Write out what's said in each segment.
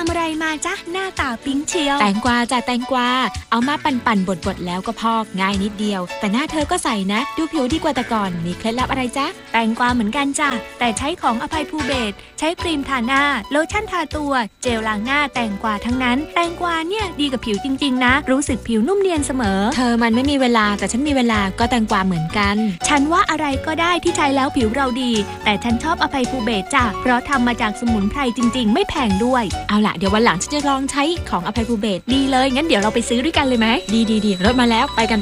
ทำอะไรมาจ๊ะหน้าตาปิ๊งเชียวแตงกวาจ้ะแตงกวาเอามาปั่นบดแล้วก็พอกง่ายนิดเดียวแต่หน้าเธอก็ใสนะดูผิวดีกว่าแต่ก่อนมีเคล็ดลับอะไรจ๊ะแตงกวาเหมือนกันจ้ะแต่ใช้ของอภัยภูเบศรใช้ครีมทาหน้าโลชั่นทาตัวเจลล้างหน้าแตงกวาทั้งนั้นแตงกวาเนี่ยดีกับผิวจริงๆนะรู้สึกผิวนุ่มเนียนเสมอเธอมันไม่มีเวลาแต่ฉันมีเวลาก็แตงกวาเหมือนกันฉันว่าอะไรก็ได้ที่ใช้แล้วผิวเราดีแต่ฉันชอบอภัยภูเบศรจ้ะเพราะทำมาจากสมุนไพรจริงๆไม่แพงด้วยเอาล่ะเดี๋ยววันหลังฉันจะลองใช้ของอภัยภูเบศรดีเลยงั้นเดี๋ยวเราไปซื้อด้วยกันเลยไหมดีรถมาแล้วไปกัน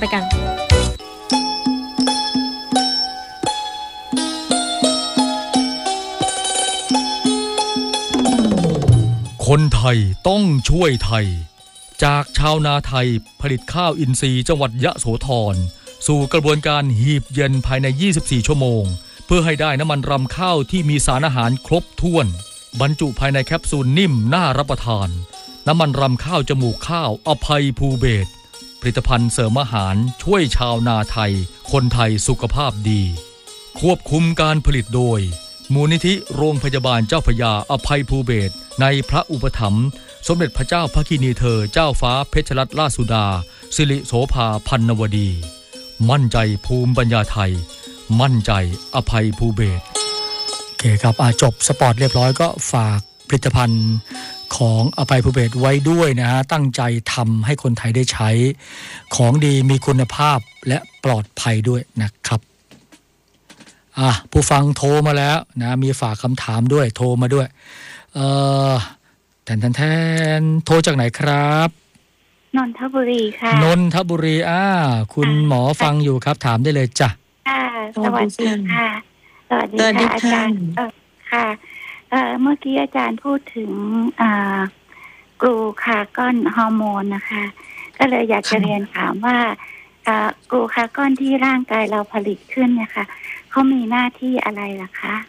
คนไทยต้องช่วยไทยจากชาวนาไทยผลิตข้าวอินทรีย์จังหวัดยะโสธรสู่กระบวนการหีบเย็นภายใน24ชั่วโมงเพื่อให้ได้น้ำมันรำข้าวที่มีสารอาหารครบถ้วนบรรจุภายในแคปซูลนิ่มน่ารับประทานน้ำมันรำข้าวจมูกข้าวอภัยภูเบศรผลิตภัณฑ์เสริมอาหารช่วยชาวนาไทยคนไทยสุขภาพดีควบคุมการผลิตโดยมูลนิธิโรงพยาบาลเจ้าพระยาอภัยภูเบศรในพระอุปถัมภ์สมเด็จพระเจ้าพระกินีเธอเจ้าฟ้าเพชรรัตนราชสุดาสิริโสภาพันนวดีมั่นใจภูมิปัญญาไทยมั่นใจอภัยภูเบศรโอเคครับจบสปอร์ตเรียบร้อยก็ฝากผลิตภัณฑ์ของอภัยภูเบศรไว้ด้วยนะฮะตั้งใจทำให้คนไทยได้ใช้ของดีมีคุณภาพและปลอดภัยด้วยนะครับผู้ฟังโทรมาแล้วนะมีฝากคำถามด้วยโทรมาด้วยแทนโทรจากไหนครับนนทบุรีค่ะนนทบุรีคุณหมอฟังอยู่ครับถามได้เลยจ้ะสวัสดีค่ะสวัสดีค่ะอาจารย์ค่ะเมื่อกี้อาจารย์พูดถึงกลูคาก้อนฮอร์โมนนะคะก็เลยอยากจะเรียนถามว่ากลูคาก้อนที่ร่างกายเราผลิตขึ้นเนี่ยค่ะเขามีหน้าที่อะไรล่ะคะ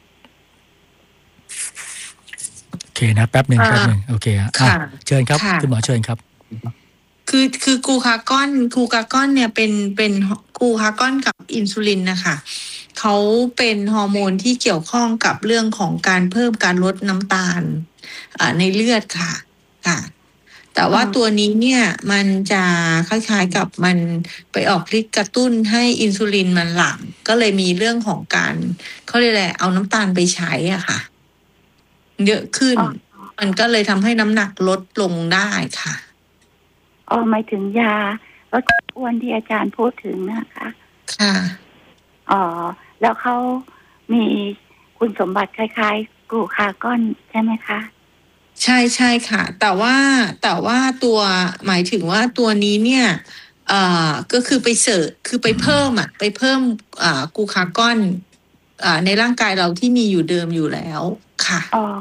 โอเคนะแป๊บหนึ่งโอเคเชิญครับคุณหมอเชิญครับคือกลูคาก้อนเนี่ยเป็นกลูคาก้อนกับอินซูลินนะคะเขาเป็นฮอร์โมนที่เกี่ยวข้องกับเรื่องของการเพิ่มการลดน้ำตาลในเลือดค่ะแต่ว่าตัวนี้เนี่ยมันจะคล้ายๆกับมันไปออกฤทธิ์กระตุ้นให้อินซูลินมันหลั่งก็เลยมีเรื่องของการเขาเรียกอะไรเอาน้ำตาลไปใช้อ่ะค่ะเยอะขึ้นมันก็เลยทำให้น้ำหนักลดลงได้ค่ะหมายถึงยาลดอ้วนที่อาจารย์พูดถึงนะคะค่ะแล้วเขามีคุณสมบัติคล้ายๆกลูคาก้อนใช่ไหมคะใช่ค่ะแต่ว่าตัวหมายถึงว่าตัวนี้เนี่ยก็คือไปเสริมคือไปเพิ่มกลูคาก้อนในร่างกายเราที่มีอยู่เดิมอยู่แล้วค่ะ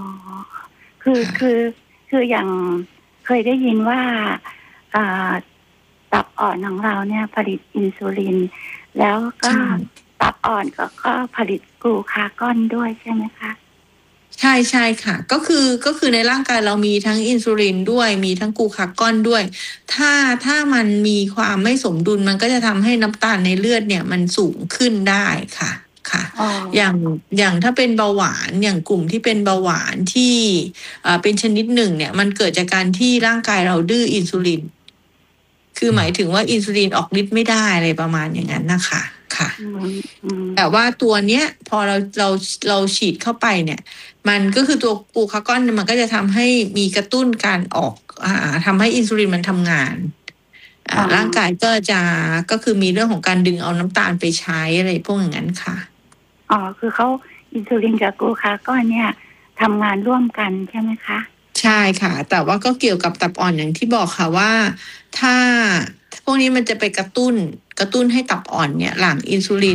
คืออย่างเคยได้ยินว่าตับอ่อนของเราเนี่ยผลิตอินซูลินแล้วก็ตับอ่อนก็ผลิตกลูคาก้อนด้วยใช่ไหมคะใช่ค่ะก็คือในร่างกายเรามีทั้งอินซูลินด้วยมีทั้งกลูคาก้อนด้วยถ้ามันมีความไม่สมดุลมันก็จะทำให้น้ำตาลในเลือดเนี่ยมันสูงขึ้นได้ค่ะอย่างถ้าเป็นเบาหวานอย่างกลุ่มที่เป็นเบาหวานที่เป็นชนิดหนึ่งเนี่ยมันเกิดจากการที่ร่างกายเราดื้ออินซูลินคือหมายถึงว่าอินซูลินออกฤทธิ์ไม่ได้อะไรประมาณอย่างนั้นนะคะค่ะแต่ว่าตัวเนี้ยพอเราฉีดเข้าไปเนี่ยมันก็คือตัวกลูคาก้อนมันก็จะทำให้มีกระตุ้นการออกทำให้อินซูลินมันทำงานร่างกายก็คือมีเรื่องของการดึงเอาน้ำตาลไปใช้อะไรพวกอย่างนั้นค่ะคือเขาอินซูลินกับกลูคาก้อนเนี่ยทำงานร่วมกันใช่ไหมคะใช่ค่ะแต่ว่าก็เกี่ยวกับตับอ่อนอย่างที่บอกค่ะว่าถ้าพวกนี้มันจะไปกระตุ้นให้ตับอ่อนเนี่ยหลั่งอินซูลิน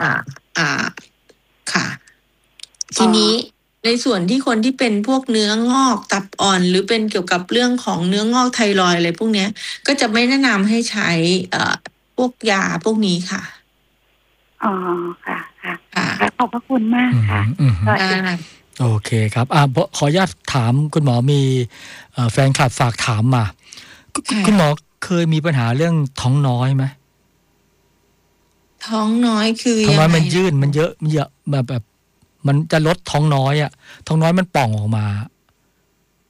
ค่ะทีนี้ในส่วนที่คนที่เป็นพวกเนื้องอกตับอ่อนหรือเป็นเกี่ยวกับเรื่องของเนื้องอกไทรอยด์อะไรพวกนี้ก็จะไม่แนะนำให้ใช้พวกยาพวกนี้ค่ะค่ะขอบพระคุณมากค่ะโอเคครับขออนุญาตถามคุณหมอมีแฟนคลับฝากถามมาคุณหมอเคยมีปัญหาเรื่องท้องน้อยไหมท้องน้อยคือท้องน้อยมันยื่นมันเยอะแบบมันจะลดท้องน้อยท้องน้อยมันป่องออกมา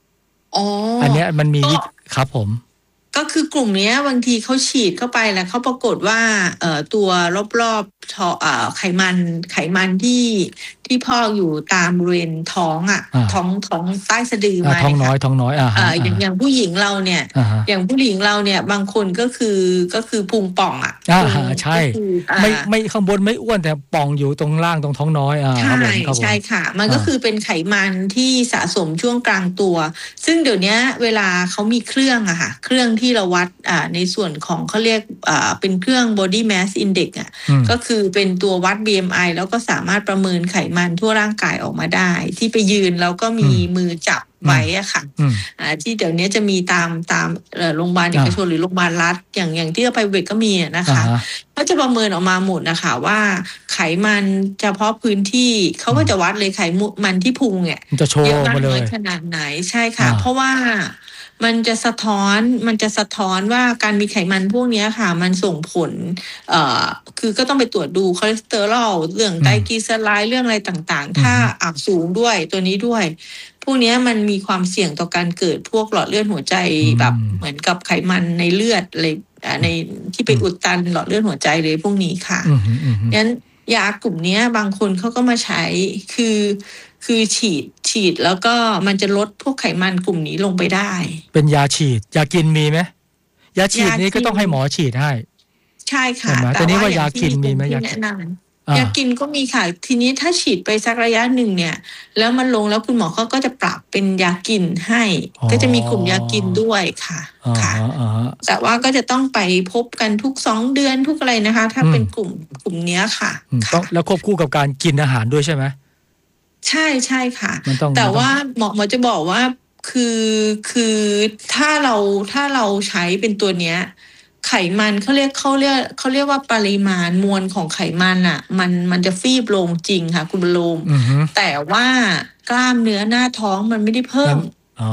อันเนี้ยมันมีครับผมก็คือกลุ่มนี้บางทีเขาฉีดเข้าไปแล้วเขาปรากฏว่าตัวรอบๆไขมันที่พอกอยู่ตามบริเวณท้องท้องใต้สะดือมาท้องน้อยอย่างผู้หญิงเราเนี่ยอย่างผู้หญิงเราเนี่ยบางคนก็คือพุงป่องใช่ไม่ข้างบนไม่อ้วนแต่ป่องอยู่ตรงล่างตรงท้องน้อยใช่ค่ะมันก็คือเป็นไขมันที่สะสมช่วงกลางตัวซึ่งเดี๋ยวนี้เวลาเขามีเครื่องเครื่องที่เราวัดในส่วนของเขาเรียกเป็นเครื่อง body mass index ก็คือเป็นตัววัด BMI แล้วก็สามารถประเมินไขมันทั่วร่างกายออกมาได้ที่ไปยืนแล้วก็มีมือจับไว้ค่ะที่เดี๋ยวนี้จะมีตามโรงพยาบาลเอกชนหรือโรงพยาบาลรัฐอย่างที่ไปเวกก็มีนะคะเขาจะประเมินออกมาหมดนะคะว่าไขมันเฉพาะพื้นที่เขาก็จะวัดเลยไขมันที่พุงเนี่ยเยอะมากเลยขนาดไหนใช่ค่ะเพราะว่ามันจะสะท้อนว่าการมีไขมันพวกนี้ค่ะมันส่งผลคือก็ต้องไปตรวจดูคอเลสเตอรอลเรื่องไตรกลีเซอไรด์เรื่องอะไรต่างๆถ้าสูงด้วยตัวนี้ด้วยพวกนี้มันมีความเสี่ยงต่อการเกิดพวกหลอดเลือดหัวใจแบบเหมือนกับไขมันในเลือดอะไรในที่ไปอุดตันหลอดเลือดหัวใจเลยพวกนี้ค่ะงั้นยากลุ่มนี้บางคนเขาก็มาใช้คือฉีดแล้วก็มันจะลดพวกไขมันกลุ่มนี้ลงไปได้เป็นยาฉีดยากินมีไหมยาฉีดนี้ก็ต้องให้หมอฉีดให้ใช่ค่ะแต่นี้ว่ายากินมีไหมยากินก็มีค่ะทีนี้ถ้าฉีดไปสักระยะหนึ่งเนี่ยแล้วมันลงแล้วคุณหมอเขาก็จะปรับเป็นยากินให้ก็จะมีกลุ่มยากินด้วยค่ะแต่ว่าก็จะต้องไปพบกันทุก2 เดือนทุกอะไรนะคะถ้าเป็นกลุ่มนี้ค่ะต้องแล้วควบคู่กับการกินอาหารด้วยใช่ไหมใช่ค่ะแต่ว่าหมอจะบอกว่าคือถ้าเราใช้เป็นตัวเนี้ยไขมันเขาเรียกว่าปริมาณมวลของไขมันมันจะฟีบลงจริงค่ะคุณบรมแต่ว่ากล้ามเนื้อหน้าท้องมันไม่ได้เพิ่ม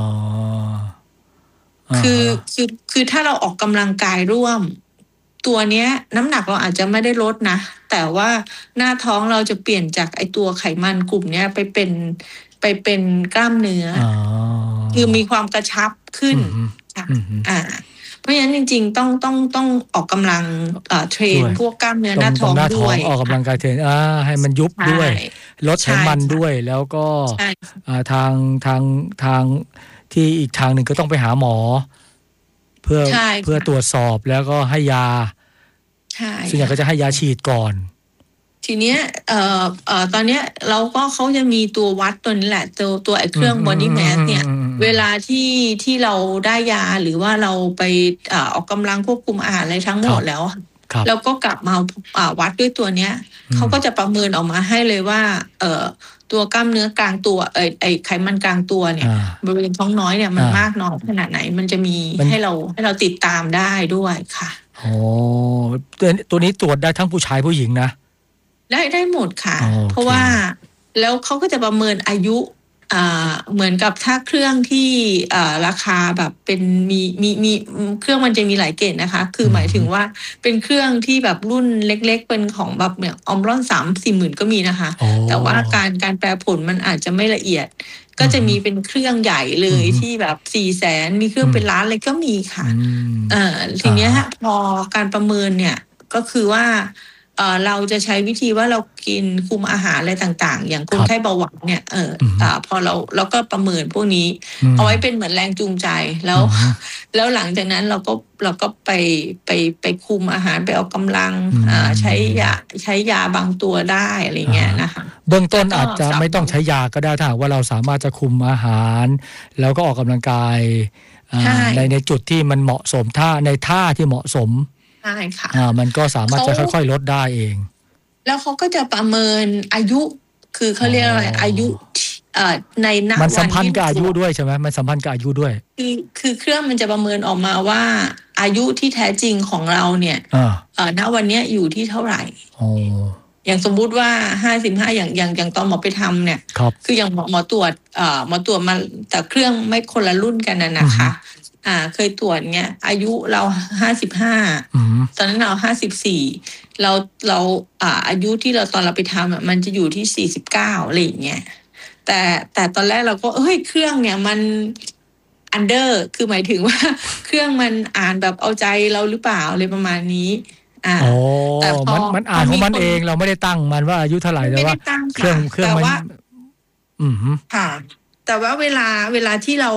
คือถ้าเราออกกำลังกายร่วมตัวเนี้ยน้ำหนักเราอาจจะไม่ได้ลดนะแต่ว่าหน้าท้องเราจะเปลี่ยนจากไอตัวไขมันกลุ่มเนี้ยไปเป็นกล้ามเนื้อคือมีความกระชับขึ้นเพราะฉะนั้นจริงๆต้องออกกำลังเทรนพวกกล้ามเนื้อหน้าท้องด้วยออกกำลังกายเทรนให้มันยุบด้วยลดไขมันด้วยแล้วก็ทางที่อีกทางหนึ่งก็ต้องไปหาหมอเพื่อตรวจสอบแล้วก็ให้ยาส่วนใหญ่ก็จะให้ยาฉีดก่อนทีเนี้ยตอนเนี้ยเขาจะมีตัววัดตัวนี้แหละตัวไอ้เครื่อง body mass เนี่ยเวลาที่เราได้ยาหรือว่าเราไปออกกำลังควบคุมอาหารอะไรทั้งหมดแล้วแล้วก็กลับมาวัดด้วยตัวเนี้ยเขาก็จะประเมินออกมาให้เลยว่าตัวกล้ามเนื้อกลางตัวไอ้ไขมันกลางตัวเนี่ยบริเวณท้องน้อยเนี่ยมันมากน้อยขนาดไหนมันจะมีให้เราติดตามได้ด้วยค่ะโอ้ตัวนี้ตรวจได้ทั้งผู้ชายผู้หญิงนะได้หมดค่ะเพราะว่าแล้วเขาก็จะประเมินอายุเหมือนกับถ้าเครื่องที่ราคาแบบเป็นมีเครื่องมันจะมีหลายเกรดนะคะคือหมายถึงว่าเป็นเครื่องที่แบบรุ่นเล็กๆเป็นของแบบเนี่ยออมรอน 3-4 หมื่นก็มีนะคะแต่ว่าการแปลผลมันอาจจะไม่ละเอียดก็จะมีเป็นเครื่องใหญ่เลยที่แบบ 400,000 มีเครื่องเป็นล้านเลยก็มีค่ะทีเนี้ยพอการประเมินเนี่ยก็คือว่าเราจะใช้วิธีว่าเรากินคุมอาหารอะไรต่างๆอย่างคนไข้เบาหวานเนี่ยพอเราก็ประเมินพวกนี้เอาไว้เป็นเหมือนแรงจูงใจแล้วหลังจากนั้นเราก็ไปคุมอาหารไปออกกำลังใช้ยาบางตัวได้อะไรเงี้ยนะคะเบื้องต้นอาจจะไม่ต้องใช้ยาก็ได้ถ้าว่าเราสามารถจะคุมอาหารแล้วก็ออกกำลังกายในจุดที่มันเหมาะสมในท่าที่เหมาะสมใช่ค่ะมันก็สามารถจะค่อยๆลดได้เองแล้วเขาก็จะประเมินอายุคือเขาเรียกอะไรอายุในณวันมันสัมพันธ์กับอายุด้วยใช่ไหมมันสัมพันธ์กับอายุด้วยคือเครื่องมันจะประเมินออกมาว่าอายุที่แท้จริงของเราเนี่ยณวันนี้อยู่ที่เท่าไหร่อย่างสมมุติว่า55อย่างตอนหมอไปทำเนี่ยคืออย่างหมอตรวจมาแต่เครื่องไม่คนละรุ่นกันนะคะเคยตรวจเงี้ยอายุเรา55ตอนนั้นเรา54เราอายุที่เราตอนเราไปทำมันจะอยู่ที่49อะไรอย่างเงี้ยแต่ตอนแรกเราก็เครื่องเนี่ยมัน under คือหมายถึงว่า เครื่องมันอ่านแบบเอาใจเราหรือเปล่าอะไรประมาณนี้แต่มันอ่านของมันเองเราไม่ได้ตั้งมันว่าอายุเท่าไหร่แต่ว่าเครื่องมันค่ะแต่ว่าเวลาที่เรา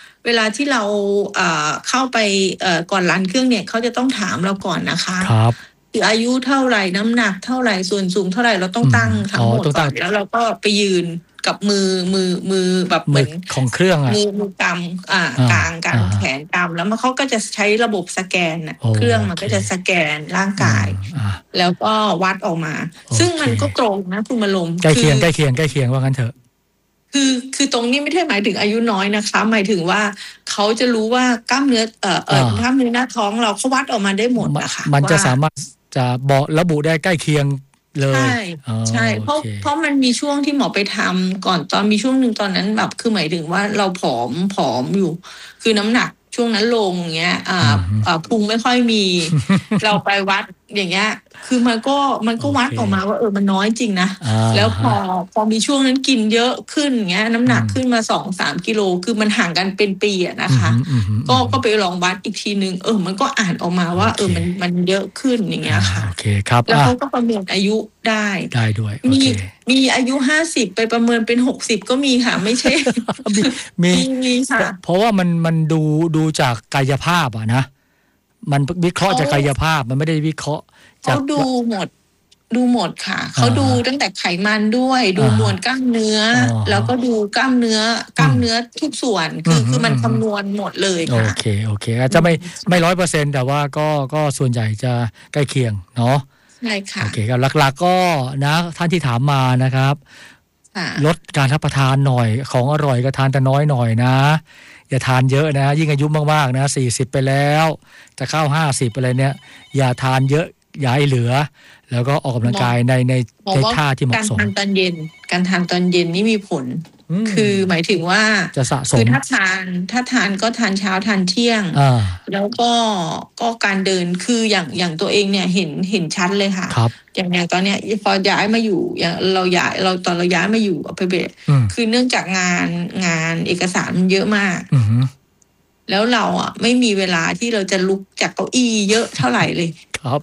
เข้าไปก่อนรันเครื่องเนี่ยเขาจะต้องถามเราก่อนนะคะครับคืออายุเท่าไหร่น้ำหนักเท่าไหร่ส่วนสูงเท่าไหร่เราต้องตั้งทั้งหมดก่อนแล้วเราก็ไปยืนกับมือแบบเหมือนของเครื่องมือกำกลางแขนกำแล้วมันเขาก็จะใช้ระบบสแกนเครื่องมันก็จะสแกนร่างกายแล้วก็วัดออกมาซึ่งมันก็ตรงนะคุณมาลมใกล้เคียงว่างั้นเถอะคือตรงนี้ไม่ได้หมายถึงอายุน้อยนะคะหมายถึงว่าเขาจะรู้ว่ากล้ามเนื้อกล้ามเนื้อหน้าท้องเราเขาวัดออกมาได้หมดนะคะมันจะสามารถจะบอกระบุได้ใกล้เคียงเลยใช่เพราะมันมีช่วงที่หมอไปทำก่อนตอนมีช่วงหนึ่งตอนนั้นแบบคือหมายถึงว่าเราผอมอยู่คือน้ำหนักช่วงนั้นลงเงี้ยพุงไม่ค่อยมี เราไปวัดอย่างเงี้ยคือมันก็วัดออกมาว่ามันน้อยจริงนะแล้วพอมีช่วงนั้นกินเยอะขึ้นเงี้ยน้ำหนักขึ้นมา 2-3 กิโลคือมันห่างกันเป็นปีอะนะคะก็ไปลองวัดอีกทีนึงมันก็อ่านออกมาว่ามันเยอะขึ้นอย่างเงี้ยค่ะโอเคครับแล้วเขาก็ประเมินอายุได้ด้วยมีอายุ50ไปประเมินเป็น60ก็มีค่ะไม่ใช่มีค่ะเพราะว่ามันดูจากกายภาพอะนะมันวิเคราะห์จากกายภาพมันไม่ได้วิเคราะห์เขาดูหมดค่ะเขาดูตั้งแต่ไขมันด้วยดูมวลกล้ามเนื้อแล้วก็ดูกล้ามเนื้อทุกส่วนคือมันคำนวณหมดเลยค่ะโอเคอาจจะไม่ 100% แต่ว่าก็ส่วนใหญ่จะใกล้เคียงเนาะใช่ค่ะโอเคครับหลักๆก็นะท่านที่ถามมานะครับลดการรับประทานหน่อยของอร่อยก็ทานแต่น้อยหน่อยนะอย่าทานเยอะนะยิ่งอายุมากๆนะ40ไปแล้วจะเข้า50อะไรเนี่ยอย่าทานเยอะอย่าให้เหลือแล้วก็ออกกำลังกายในท่าที่เหมาะสมการทานตอนเย็นนี่มีผลคือหมายถึงว่าจะสะสมคือถ้าทานก็ทานเช้าทานเที่ยงแล้วก็การเดินคืออย่างตัวเองเนี่ยเห็นชัดเลยค่ะอย่างตอนเนี้ยพอย้ายมาอยู่อย่างตอนเราย้ายมาอยู่ไปเบสคือเนื่องจากงานเอกสารมันเยอะมากแล้วเราไม่มีเวลาที่เราจะลุกจากเก้าอี้เยอะเท่าไหร่เลยครับ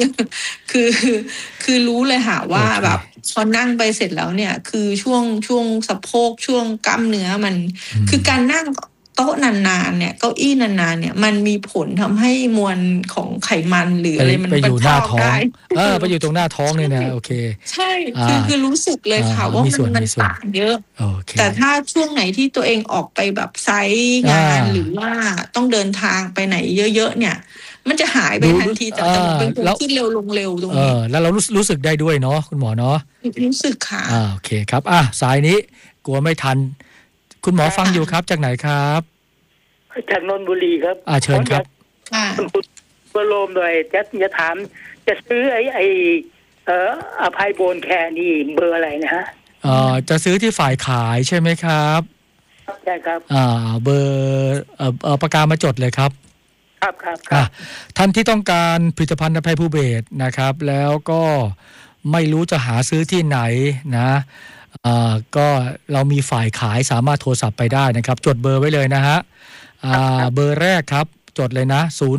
คือรู้เลยค่ะว่าแบบพอนั่งไปเสร็จแล้วเนี่ยคือช่วงสะโพกช่วงกล้ามเนื้อมันคือการนั่งโต๊ะนานๆเนี่ยเก้าอี้นานๆเนี่ยมันมีผลทำให้มวลของไขมันหรืออะไรมันไปอยู่หน้าท้องไปอยู่ตรงหน้าท้องเนี่ยนะโอเคใช่คือรู้สึกเลยค่ะว่ามันต่างเยอะแต่ถ้าช่วงไหนที่ตัวเองออกไปแบบไซต์งานหรือว่าต้องเดินทางไปไหนเยอะๆเนี่ยมันจะหายไปทันทีแต่มันเป็นคนที่เร็วลงเร็วตรงนี้แล้วเรารู้สึกได้ด้วยเนาะคุณหมอเนาะรู้สึกค่ะโอเคครับสายนี้กลัวไม่ทันคุณหมอฟังอยู่ครับจากไหนครับจากนนทบุรีครับเชิญครับคุณบรมเลยจะถามจะซื้อไอ้อภัยโบนแคร์นี่เบอร์อะไรนะฮะจะซื้อที่ฝ่ายขายใช่ไหมครับใช่ครับเบอร์ปากกามาจดเลยครับครับท่านที่ต้องการผลิตภัณฑ์อภัยภูเบศรนะครับแล้วก็ไม่รู้จะหาซื้อที่ไหนนะก็เรามีฝ่ายขายสามารถโทรศัพท์ไปได้นะครับจดเบอร์ไว้เลยนะฮะเบอร์แรกครับจดเลยนะ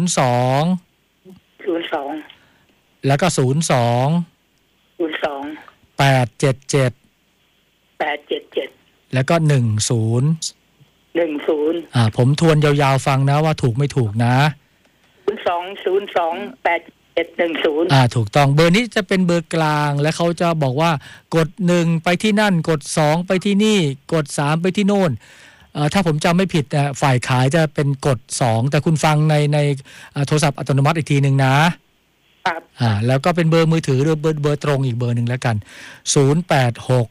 02แล้วก็02 877แล้วก็10ผมทวนยาวๆฟังนะว่าถูกไม่ถูกนะ 02 ถูกต้องเบอร์นี้จะเป็นเบอร์กลางและเขาจะบอกว่ากด1ไปที่นั่นกด2ไปที่นี่กด3ไปที่โน่นถ้าผมจำไม่ผิดฝ่ายขายจะเป็นกด2แต่คุณฟังในโทรศัพท์อัตโนมัติอีกทีนึงนะครับแล้วก็เป็นเบอร์มือถือหรือเบอร์ตรงอีกเบอร์นึงแล้วกัน086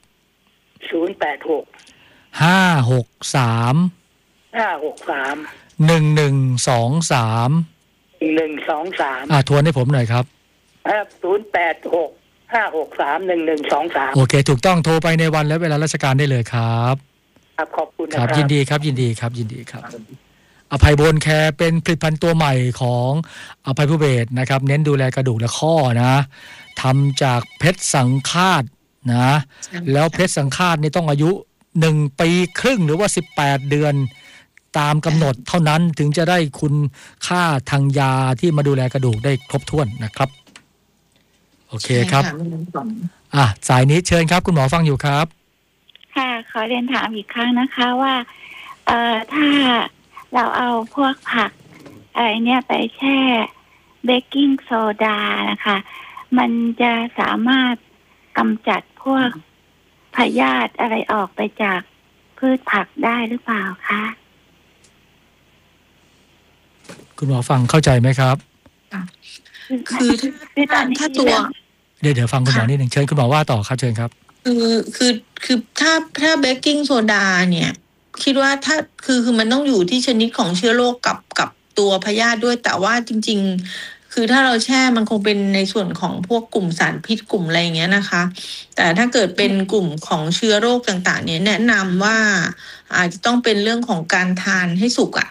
563 1123ทวนให้ผมหน่อยครับ 086 563 1123 โอเคถูกต้องโทรไปในวันและเวลาราชการได้เลยครับครับขอบคุณนะครับยินดีครับอภัยโบนแคร์เป็นผลิตภัณฑ์ตัวใหม่ของอภัยภูเบศรนะครับเน้นดูแลกระดูกและข้อนะทำจากเพชรสังฆาตนะแล้วเพชรสังฆาตนี่ต้องอายุ1 ปีครึ่งหรือว่า18 เดือนตามกำหนดเท่านั้นถึงจะได้คุณค่าทางยาที่มาดูแลกระดูกได้ครบถ้วนนะครับโอเคครับสายนี้เชิญครับคุณหมอฟังอยู่ครับค่ะขอเรียนถามอีกครั้งนะคะว่าถ้าเราเอาพวกผักอะไรเนี่ยไปแช่เบกกิ้งโซดานะคะมันจะสามารถกำจัดพวกพยาธิอะไรออกไปจากพืชผักได้หรือเปล่าคะคุณหมอฟังเข้าใจไหมครับคือถ้าตัวเดี๋ยวฟังคุณหมอนิดหนึ่งเชิญคุณหมอว่าต่อครับเชิญครับคือถ้าเบกกิ้งโซดาเนี่ยคิดว่าถ้าคือมันต้องอยู่ที่ชนิดของเชื้อโรคกับตัวพยาธิด้วยแต่ว่าจริงๆคือถ้าเราแช่มันคงเป็นในส่วนของพวกกลุ่มสารพิษกลุ่มอะไรอย่างเงี้ยนะคะแต่ถ้าเกิดเป็นกลุ่มของเชื้อโรคต่างๆเนี่ยแนะนำว่าอาจจะต้องเป็นเรื่องของการทานให้สุกอ่ะ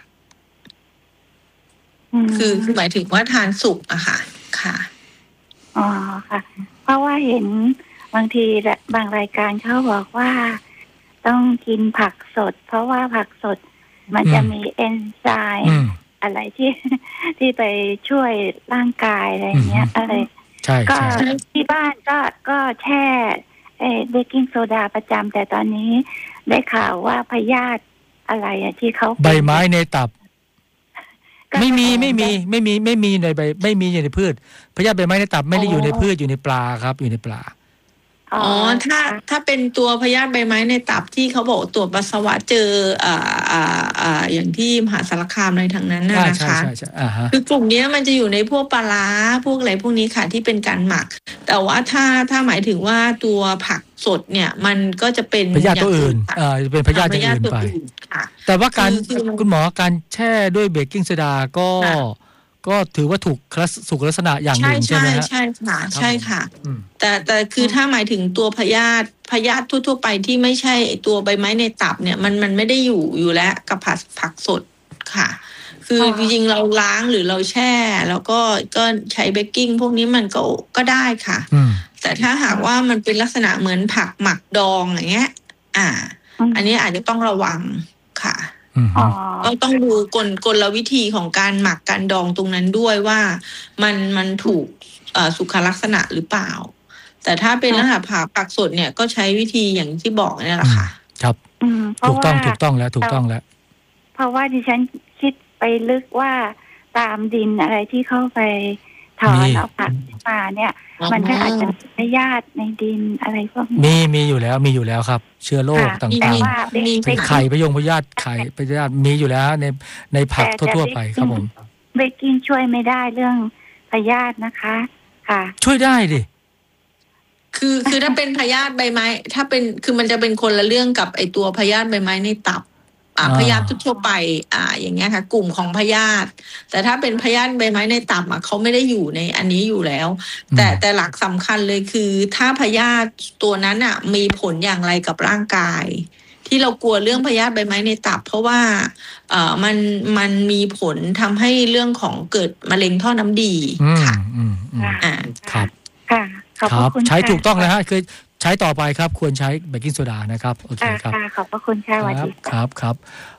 คือหมายถึงว่าทานสุกอะค่ะค่ะอ๋อค่ะเพราะว่าเห็นบางทีบางรายการเขาบอกว่าต้องกินผักสดเพราะว่าผักสดมันจะมีเอนไซม์อะไรที่ไปช่วยร่างกายอะไรเงี้ยอะไรก็ที่บ้านก็แช่เบกกิ้งโซดาประจำแต่ตอนนี้ได้ข่าวว่าพยาธิอะไรที่เขาใบไม้ในตับไม่มีในใบไม่มีอยู่ในพืชพยาธิใบไม้ในตับไม่ได้อยู่ในพืชอยู่ในปลาครับอยู่ในปลาถ้าเป็นตัวพยาธิใบไม้ในตับที่เขาบอกตรวจปัสสาวะเจออย่างที่มหาสารคามอะไรทางนั้นนะคะคือกลุ่มนี้มันจะอยู่ในพวกปลาร้าพวกอะไรพวกนี้ค่ะที่เป็นการหมักแต่ว่าถ้าหมายถึงว่าตัวผักสดเนี่ยมันก็จะเป็นพยาธิตัวอื่นจะเป็นพยาธิอย่างอื่นไปแต่ว่าการคุณหมอการแช่ด้วยเบกกิ้งโซดาก็ถือว่าถูกสุขลักษณะอย่างหนึ่งใช่ไหมฮะใช่ค่ะใช่ค่ะแต่คือถ้าหมายถึงตัวพยาธิทั่วๆไปที่ไม่ใช่ตัวใบไม้ในตับเนี่ยมันไม่ได้อยู่แล้วกับผักสดค่ะคือจริงๆเราล้างหรือเราแช่แล้วก็ใช้เบกกิ้งพวกนี้มันก็ได้ค่ะแต่ถ้าหากว่ามันเป็นลักษณะเหมือนผักหมักดองอย่างเงี้ยอันนี้อาจจะต้องระวังค่ะก็ต้องดูกลวิธีของการหมักการดองตรงนั้นด้วยว่ามันถูกสุขลักษณะหรือเปล่าแต่ถ้าเป็นลักษณะผักสดเนี่ยก็ใช้วิธีอย่างที่บอกนี่แหละค่ะครับถูกต้องแล้วเพราะว่าดิฉันคิดไปลึกว่าตามดินอะไรที่เข้าไปถอนเอาผักมาเนี่ยมันก็อาจจะพยาธิในดินอะไรพวกนี้มีอยู่แล้วครับเชื้อโรคต่างๆเป็นไข่พยาธิไข่พยาธิมีอยู่แล้วในผักทั่วๆไปครับผมเบกกิ้งช่วยไม่ได้เรื่องพยาธินะคะค่ะช่วยได้ดิคือถ้าเป็นพยาธิใบไม้ถ้าเป็นคือมันจะเป็นคนละเรื่องกับไอตัวพยาธิใบไม้ในตับพยาธิทั่วไปอย่างเงี้ยค่ะกลุ่มของพยาธิแต่ถ้าเป็นพยาธิใบไม้ในตับเขาไม่ได้อยู่ในอันนี้อยู่แล้วแต่หลักสำคัญเลยคือถ้าพยาธิตัวนั้นมีผลอย่างไรกับร่างกายที่เรากลัวเรื่องพยาธิใบไม้ในตับเพราะว่ามันมีผลทำให้เรื่องของเกิดมะเร็งท่อน้ำดีค่ะครับค่ะครับใช้ถูกต้องนะฮะคือใช้ต่อไปครับควรใช้เบกกิ้งโซดานะครับโอเคครับขอบพระคุณค่ะสวัสดีครับ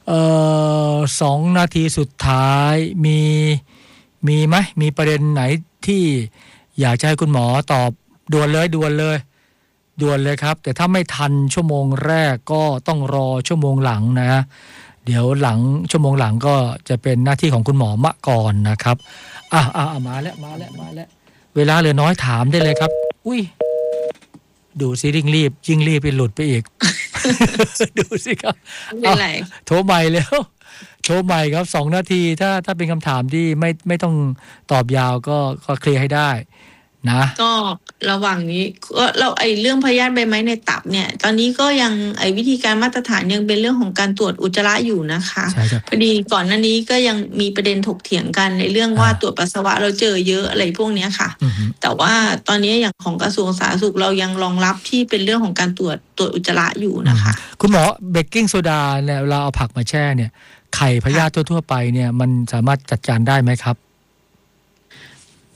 2 นาทีสุดท้ายมีไหมมีประเด็นไหนที่อยากจะให้คุณหมอตอบด่วนเลยครับแต่ถ้าไม่ทันชั่วโมงแรกก็ต้องรอชั่วโมงหลังนะเดี๋ยวหลังชั่วโมงหลังก็จะเป็นหน้าที่ของคุณหมอมะก่อนนะครับมาแล้วเวลาเหลือน้อยถามได้เลยครับอุ้ยดูสิยิ่งรีบไปหลุดไปอีก ดูสิครับโทรใหม่แล้วโทรใหม่ครับ2 นาทีถ้าเป็นคำถามที่ไม่ต้องตอบยาวก็เคลียร์ให้ได้นะก็ระหว่างนี้ก็เราเรื่องพยาธิใบไม้ในตับเนี่ยตอนนี้ก็ยังวิธีการมาตรฐานยังเป็นเรื่องของการตรวจอุจจาระอยู่นะคะพอดีก่อนหน้านี้ก็ยังมีประเด็นถกเถียงกันในเรื่องว่าตรวจปัสสาวะเราเจอเยอะอะไรพวกนี้ค่ะแต่ว่าตอนนี้อย่างของกระทรวงสาธารณสุขเรายังรองรับที่เป็นเรื่องของการตรวจอุจจาระอยู่นะคะคุณหมอเบกกิ้งโซดาเนี่ยเราเอาผักมาแช่เนี่ยไข่พยาธิทั่วๆไปเนี่ยมันสามารถจัดการได้ไหมครับ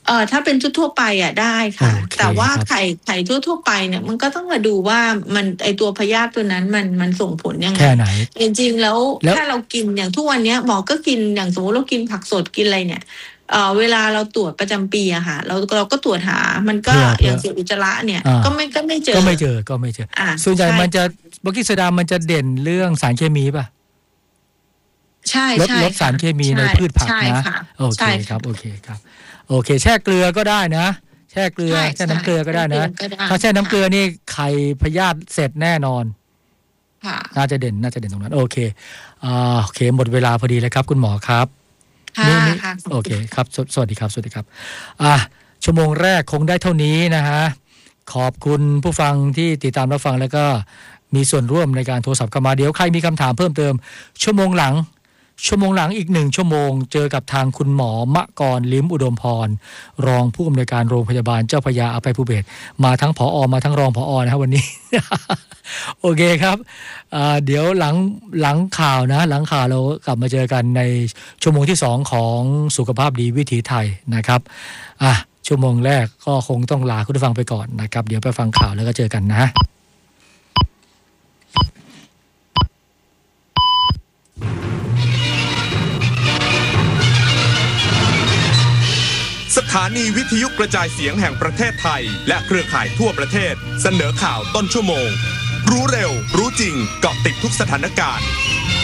ถ้าเป็นทั่วๆไปได้ค่ะแต่ว่าไข่ทั่วๆไปเนี่ยมันก็ต้องมาดูว่ามันไอตัวพยาธิตัวนั้นมันส่งผลยังไงแค่ไหนจริงๆแล้วถ้าเรากินอย่างทุกวันนี้หมอก็กินอย่างสมมติเรากินผักสดกินอะไรเนี่ยเวลาเราตรวจประจำปีอะค่ะเราก็ตรวจหามันก็อย่างเสียอุจจาระเนี่ยก็ไม่เจอส่วนใหญ่มันจะเมื่อกี้โซดามันจะเด่นเรื่องสารเคมีป่ะใช่ลดสารเคมีในพืชผักนะโอเคครับโอเคครับโอเคแช่เกลือก็ได้นะแช่เกลือแช่น้ำเกลือก็ได้นะถ้าแช่น้ำเกลือนี่ไข่พยาธิเสร็จแน่นอนน่าจะเด่นตรงนั้นโอเคโอเคหมดเวลาพอดีเลยครับคุณหมอครับนี่โอเคครับสวัสดีครับชั่วโมงแรกคงได้เท่านี้นะฮะขอบคุณผู้ฟังที่ติดตามรับฟังแล้วก็มีส่วนร่วมในการโทรศัพท์เข้ามาเดี๋ยวใครมีคำถามเพิ่มเติมชั่วโมงหลังอีก1 ชั่วโมงเจอกับทางคุณหมอมะกรลิ้มอุดมพรรองผู้อำนวยการโรงพยาบาลเจ้าพระยาอภัยภูเบศรมาทั้งผอมาทั้งรองผอนะครับวันนี้ โอเคครับเดี๋ยวหลังข่าวนะหลังข่าวเรากลับมาเจอกันในชั่วโมงที่2ของสุขภาพดีวิถีไทยนะครับชั่วโมงแรกก็คงต้องลาคุณผู้ฟังไปก่อนนะครับเดี๋ยวไปฟังข่าวแล้วก็เจอกันนะสถานีวิทยุกระจายเสียงแห่งประเทศไทยและเครือข่ายทั่วประเทศเสนอข่าวต้นชั่วโมงรู้เร็วรู้จริงเกาะติดทุกสถานการณ์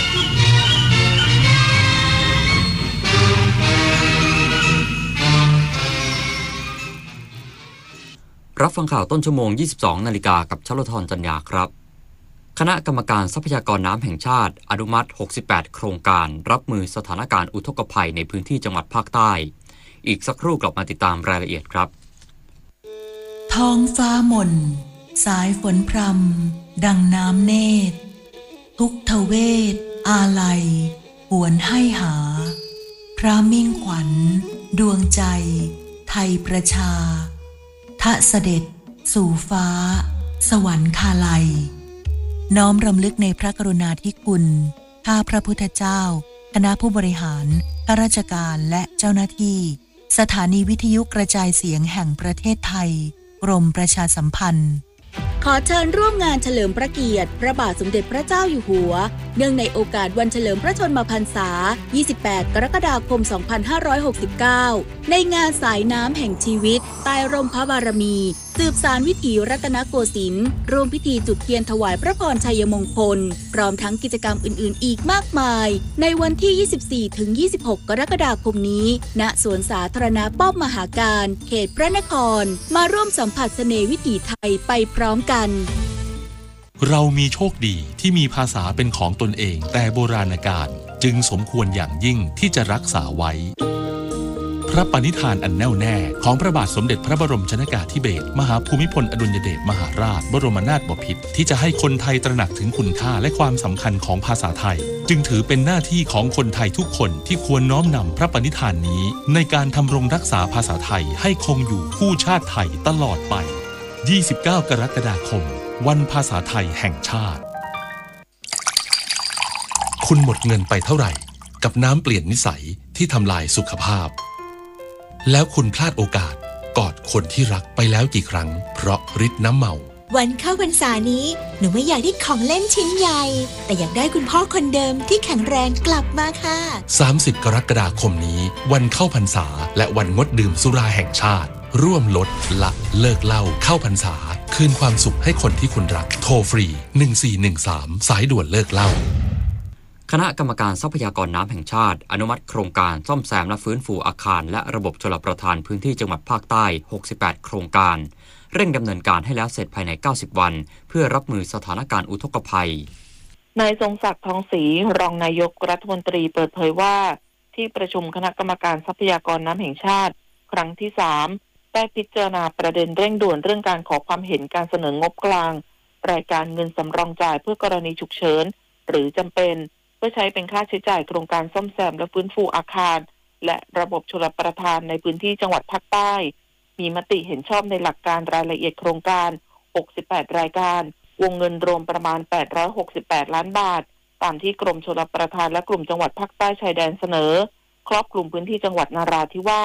รับฟังข่าวต้นชั่วโมง 22 นาฬิกากับชลธรจันยาครับคณะกรรมการทรัพยากรน้ำแห่งชาติอนุมัติ68โครงการรับมือสถานการณ์อุทกภัยในพื้นที่จังหวัดภาคใต้อีกสักครู่กลับมาติดตามรายละเอียดครับท้องฟ้าหม่นสายฝนพรำดังน้ำเนตรทุกทเวทอาลัยหวนให้หาพระมิ่งขวัญดวงใจไทยประชาทะเสด็จสู่ฟ้าสวรรคาลัยน้อมรำลึกในพระกรุณาธิคุณข้าพระพุทธเจ้าคณะผู้บริหารข้าราชการและเจ้าหน้าที่สถานีวิทยุกระจายเสียงแห่งประเทศไทยกรมประชาสัมพันธ์ขอเชิญร่วมงานเฉลิมพระเกียรติพระบาทสมเด็จพระเจ้าอยู่หัวเนื่องในโอกาสวันเฉลิมพระชนมพรรษา 28 กรกฎาคม 2569 ในงานสายน้ำแห่งชีวิตใต้ร่มพระบารมีสืบสานวิถีรัตนโกสินทร์ร่วมพิธีจุดเทียนถวายพระพรชัยมงคลพร้อมทั้งกิจกรรมอื่นๆอีกมากมายในวันที่ 24-26 กรกฎาคมนี้ณสวนสาธารณะป้อมมหาการเขตพระนครมาร่วมสัมผัสเสน่ห์วิถีไทยไปพร้อมกันเรามีโชคดีที่มีภาษาเป็นของตนเองแต่โบราณกาลจึงสมควรอย่างยิ่งที่จะรักษาไว้พระปณิธานอันแน่วแน่ของพระบาทสมเด็จพระบรมชนกาธิเบศรมหาภูมิพลอดุลยเดชมหาราชบรมนาถบพิตรที่จะให้คนไทยตระหนักถึงคุณค่าและความสำคัญของภาษาไทยจึงถือเป็นหน้าที่ของคนไทยทุกคนที่ควรน้อมนำพระปณิธานนี้ในการทำรงรักษาภาษาไทยให้คงอยู่คู่ชาติไทยตลอดไป29 กรกฎาคมวันภาษาไทยแห่งชาติคุณหมดเงินไปเท่าไหร่กับน้ำเปลี่ยนนิสัยที่ทำลายสุขภาพแล้วคุณพลาดโอกาสกอดคนที่รักไปแล้วกี่ครั้งเพราะฤทธิ์น้ำเมาวันเข้าพรรษานี้หนูไม่อยากได้ของเล่นชิ้นใหญ่แต่อยากได้คุณพ่อคนเดิมที่แข็งแรงกลับมาค่ะ 30 กรกฎาคมนี้วันเข้าพรรษาและวันงดดื่มสุราแห่งชาติร่วมลดละเลิกเหล้าเข้าพรรษาคืนความสุขให้คนที่คุณรักโทรฟรี1413สายด่วนเลิกเหล้าคณะกรรมการทรัพยากรน้ำแห่งชาติอนุมัติโครงการซ่อมแซมและฟื้นฟูอาคารและระบบชลประทานพื้นที่จังหวัดภาคใต้68โครงการเร่งดำเนินการให้แล้วเสร็จภายใน90วันเพื่อรับมือสถานการณ์อุทกภัยนายทรงศักดิ์ทองศรีรองนายกรัฐมนตรีเปิดเผยว่าที่ประชุมคณะกรรมการทรัพยากรน้ำแห่งชาติครั้งที่3ได้พิจารณาประเด็นเร่งด่วนเรื่องการขอความเห็นการเสนองบกลางรายการเงินสำรองจ่ายเพื่อกรณีฉุกเฉินหรือจำเป็นเพื่อใช้เป็นค่าใช้จ่ายโครงการซ่อมแซมและฟื้นฟูอาคารและระบบชลประทานในพื้นที่จังหวัดภาคใต้มีมติเห็นชอบในหลักการรายละเอียดโครงการ68รายการวงเงินรวมประมาณ868ล้านบาทตามที่กรมชลประทานและกลุ่มจังหวัดภาคใต้ชายแดนเสนอครอบคลุมพื้นที่จังหวัดนราธิวาส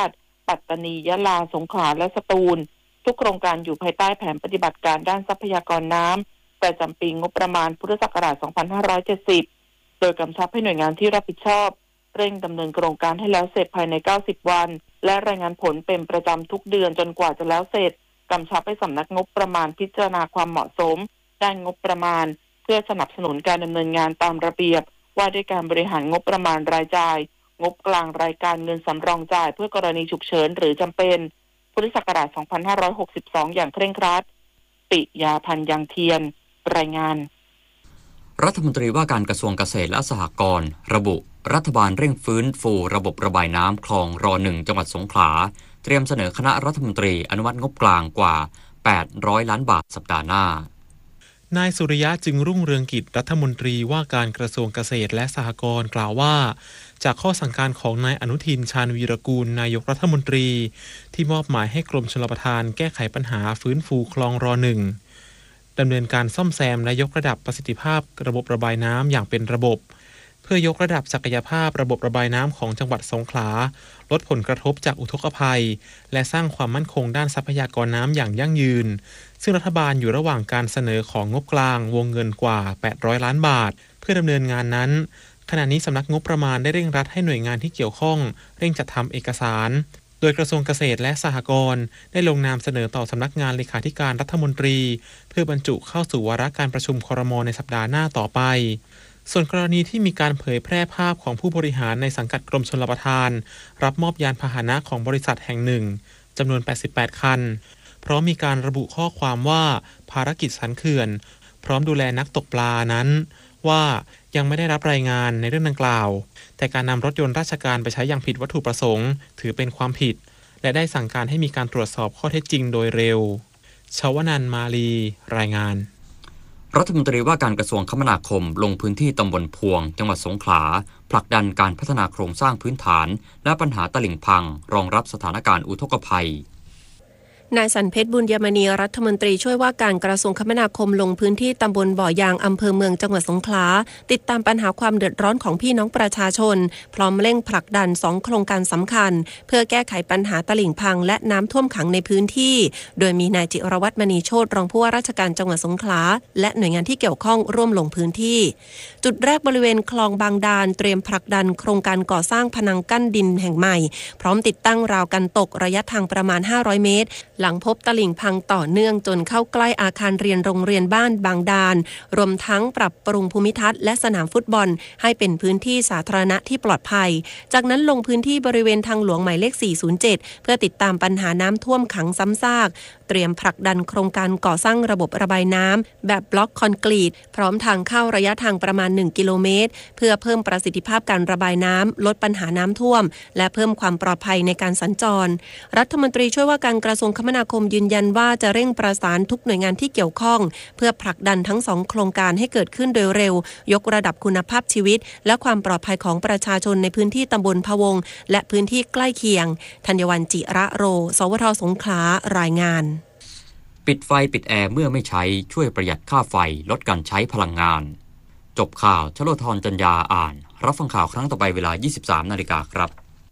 ปัตตานียะลาสงขลาและสตูลทุกโครงการอยู่ภายใต้แผนปฏิบัติการด้านทรัพยากรน้ำประจำปีงบประมาณพุทธศักราช 2570 โดยกำชับให้หน่วยงานที่รับผิดชอบเร่งดำเนินโครงการให้แล้วเสร็จภายใน 90 วันและรายงานผลเป็นประจำทุกเดือนจนกว่าจะแล้วเสร็จกำชับให้สำนักงบประมาณพิจารณาความเหมาะสมด้านงบประมาณเพื่อสนับสนุนการดำเนินงานตามระเบียบว่าด้วยการบริหารงบประมาณรายจ่ายงบกลางรายการเงินสำรองจ่ายเพื่อกรณีฉุกเฉินหรือจำเป็นพุทธศักราช 2562 อย่างเคร่งครัดปิยาพันธ์ยังเทียนรายงานรัฐมนตรีว่าการกระทรวงเกษตรและสหกรณ์ระบุรัฐบาลเร่งฟื้นฟูระบบระบายน้ำคลองร1จังหวัดสงขลาเตรียมเสนอคณะรัฐมนตรีอนุมัติงบกลางกว่า800ล้านบาทสัปดาห์หน้านายสุริยะจึงรุ่งเรืองกิจรัฐมนตรีว่าการกระทรวงเกษตรและสหกรณ์กล่าวว่าจากข้อสั่งการของนายอนุทินชาญวีรกูลนายกรัฐมนตรีที่มอบหมายให้กรมชลประทานแก้ไขปัญหาฟื้นฟูคลองร1ดำเนินการซ่อมแซมและยกระดับประสิทธิภาพระบบระบายน้ำอย่างเป็นระบบเพื่อยกระดับศักยภาพระบบระบายน้ำของจังหวัดสงขลาลดผลกระทบจากอุทกภัยและสร้างความมั่นคงด้านทรัพยากรน้ำอย่างยั่งยืนซึ่งรัฐบาลอยู่ระหว่างการเสนอของงบกลางวงเงินกว่า800ล้านบาทเพื่อดำเนินงานนั้นขณะนี้สำนักงบประมาณได้เร่งรัดให้หน่วยงานที่เกี่ยวข้องเร่งจัดทำเอกสารโดยกระทรวงเกษตรและสหกรณ์ได้ลงนามเสนอต่อสำนักงานเลขาธิการรัฐมนตรีเพื่อบรรจุเข้าสู่วาระการประชุมครม.ในสัปดาห์หน้าต่อไปส่วนกรณีที่มีการเผยแพร่ภาพของผู้บริหารในสังกัดกรมชลประทานรับมอบยานพาหนะของบริษัทแห่งหนึ่งจำนวน88คันเพราะมีการระบุข้อความว่าภารกิจสันเขื่อนพร้อมดูแลนักตกปลานั้นว่ายังไม่ได้รับรายงานในเรื่องดังกล่าวแต่การนำรถยนต์ราชการไปใช้อย่างผิดวัตถุประสงค์ถือเป็นความผิดและได้สั่งการให้มีการตรวจสอบข้อเท็จจริงโดยเร็วชวนันท์มาลีรายงานรัฐมนตรีว่าการกระทรวงคมนาคมลงพื้นที่ตำบลพวงจังหวัดสงขลาผลักดันการพัฒนาโครงสร้างพื้นฐานและปัญหาตลิ่งพังรองรับสถานการณ์อุทกภัยนายสันเพชรบุญยมณีรัฐมนตรีช่วยว่าการกระทรวงคมนาคมลงพื้นที่ตำบลบ่อยางอำเภอเมืองจังหวัดสงขลาติดตามปัญหาความเดือดร้อนของพี่น้องประชาชนพร้อมเร่งผลักดัน2โครงการสำคัญเพื่อแก้ไขปัญหาตลิ่งพังและน้ำท่วมขังในพื้นที่โดยมีนายจิรวัฒน์มณีโชติรองผู้ว่าราชการจังหวัดสงขลาและหน่วยงานที่เกี่ยวข้องร่วมลงพื้นที่จุดแรกบริเวณคลองบางดานเตรียมผลักดันโครงการก่อสร้างพนังกั้นดินแห่งใหม่พร้อมติดตั้งราวกันตกระยะทางประมาณ500เมตรหลังพบตลิ่งพังต่อเนื่องจนเข้าใกล้อาคารเรียนโรงเรียนบ้านบางดานรวมทั้งปรับปรุงภูมิทัศน์และสนามฟุตบอลให้เป็นพื้นที่สาธารณะที่ปลอดภัยจากนั้นลงพื้นที่บริเวณทางหลวงหมายเลข407เพื่อติดตามปัญหาน้ำท่วมขังซ้ำซากเตรียมผลักดันโครงการก่อสร้างระบบระบายน้ำแบบบล็อกคอนกรีตพร้อมทางเข้าระยะทางประมาณ1กิโลเมตรเพื่อเพิ่มประสิทธิภาพการระบายน้ำลดปัญหาน้ำท่วมและเพิ่มความปลอดภัยในการสัญจรรัฐมนตรีช่วยว่าการกระทรวงคมนาคมยืนยันว่าจะเร่งประสานทุกหน่วยงานที่เกี่ยวข้องเพื่อผลักดันทั้ง2โครงการให้เกิดขึ้นโดยเร็วยกระดับคุณภาพชีวิตและความปลอดภัยของประชาชนในพื้นที่ตำบลพะวงและพื้นที่ใกล้เคียงธัญวรรณจิระโรสวทสงขลารายงานปิดไฟปิดแอร์เมื่อไม่ใช้ช่วยประหยัดค่าไฟลดการใช้พลังงานจบข่าวชโลธรจัญญาอ่านรับฟังข่าวครั้งต่อไปเวลา 23:00 น.ครับ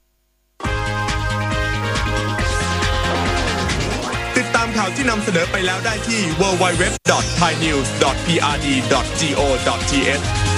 ติดตามข่าวที่นำเสนอไปแล้วได้ที่ www.thainews.prd.go.th